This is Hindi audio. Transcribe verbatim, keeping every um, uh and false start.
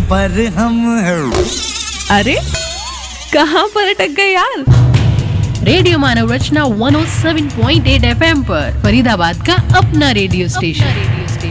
पर हम। अरे कहाँ पर अटक गए यार? रेडियो मानव रचना एक सौ सात पॉइंट आठ एफएम पर, फरीदाबाद का अपना रेडियो स्टेशन।